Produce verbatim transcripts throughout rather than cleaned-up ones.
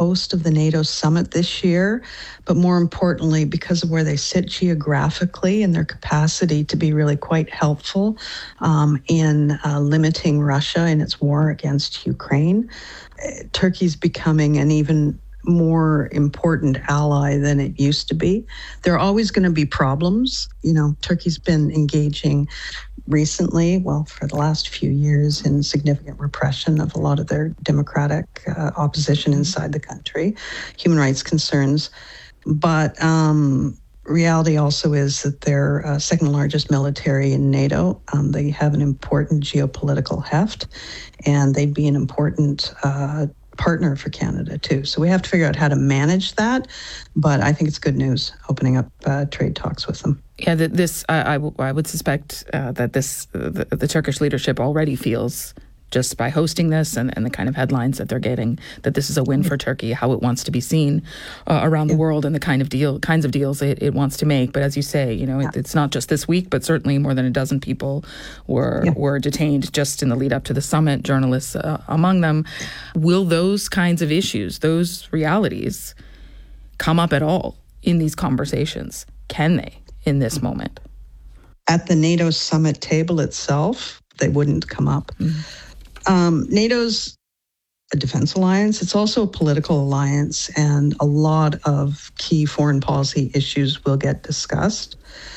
host of the NATO summit this year, but more importantly, because of where they sit geographically and their capacity to be really quite helpful um, in uh, limiting Russia in its war against Ukraine, Turkey's becoming an even more important ally than it used to be. There are always going to be problems. You know, Turkey's been engaging recently, well, for the last few years, in significant repression of a lot of their democratic uh, opposition inside the country, human rights concerns. But um, reality also is that they're uh, second largest military in NATO. Um, they have an important geopolitical heft, and they'd be an important uh, partner for Canada too. So we have to figure out how to manage that. But I think it's good news opening up uh, trade talks with them. Yeah, this I, I, w- I would suspect uh, that this uh, the, the Turkish leadership already feels, just by hosting this and, and the kind of headlines that they're getting, that this is a win for Turkey, how it wants to be seen uh, around yeah. the world, and the kind of deal, kinds of deals it, it wants to make. But as you say, you know, yeah. it, it's not just this week, but certainly more than a dozen people were yeah. were detained just in the lead up to the summit, journalists uh, among them. Will those kinds of issues, those realities, come up at all in these conversations? Can they in this moment? At the NATO summit table itself, they wouldn't come up. Mm-hmm. Um, NATO's a defense alliance. It's also a political alliance, and a lot of key foreign policy issues will get discussed.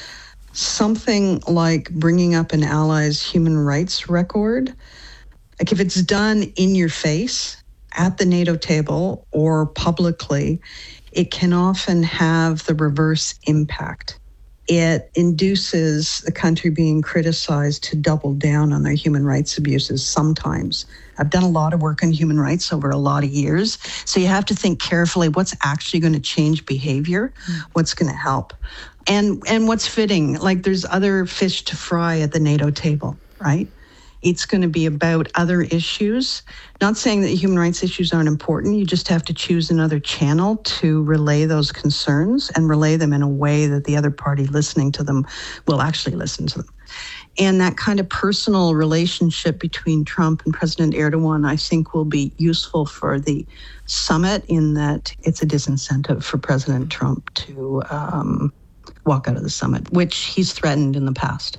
Something like bringing up an ally's human rights record, like if it's done in your face at the NATO table or publicly, it can often have the reverse impact. It induces the country being criticized to double down on their human rights abuses sometimes. I've done a lot of work on human rights over a lot of years, so you have to think carefully what's actually going to change behavior, mm. what's going to help, and and what's fitting. Like there's other fish to fry at the NATO table, right? It's going to be about other issues. Not saying that human rights issues aren't important. You just have to choose another channel to relay those concerns and relay them in a way that the other party listening to them will actually listen to them. And that kind of personal relationship between Trump and President Erdogan, I think, will be useful for the summit in that it's a disincentive for President Trump to um, walk out of the summit, which he's threatened in the past.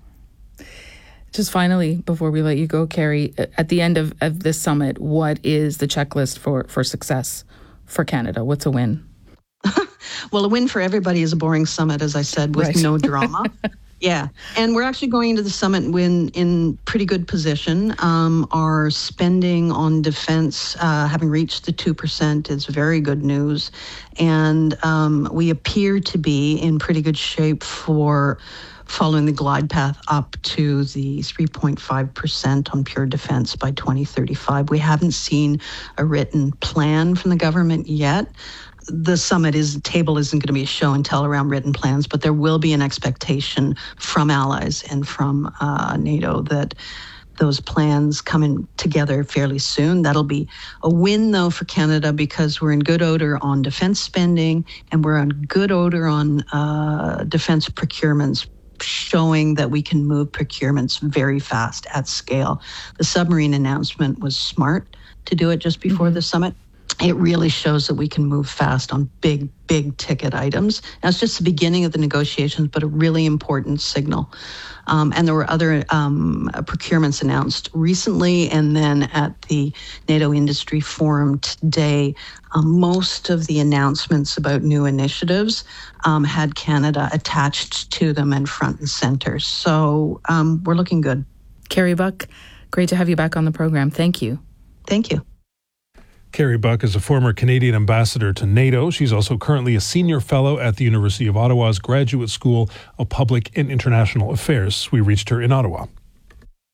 Just finally, before we let you go, Carrie, at the end of, of this summit, what is the checklist for, for success for Canada? What's a win? Well, a win for everybody is a boring summit, as I said, with right. no drama. Yeah. And we're actually going into the summit in, in pretty good position. Um, our spending on defense, uh, having reached the two percent, is very good news. And um, we appear to be in pretty good shape for following the glide path up to the three point five percent on pure defense by twenty thirty-five. We haven't seen a written plan from the government yet. The summit is table isn't going to be a show and tell around written plans, but there will be an expectation from allies and from uh, NATO that those plans come in together fairly soon. That'll be a win, though, for Canada, because we're in good odor on defense spending and we're on good odor on uh, defense procurements, showing that we can move procurements very fast at scale. The submarine announcement was smart to do it just before mm-hmm. the summit. It really shows that we can move fast on big, big ticket items. Now, it's just the beginning of the negotiations, but a really important signal. Um, and there were other um, procurements announced recently, and then at the NATO Industry Forum today, um, most of the announcements about new initiatives um, had Canada attached to them and front and center. So um, we're looking good. Carrie Buck, great to have you back on the program. Thank you. Thank you. Carrie Buck is a former Canadian ambassador to NATO. She's also currently a senior fellow at the University of Ottawa's Graduate School of Public and International Affairs. We reached her in Ottawa.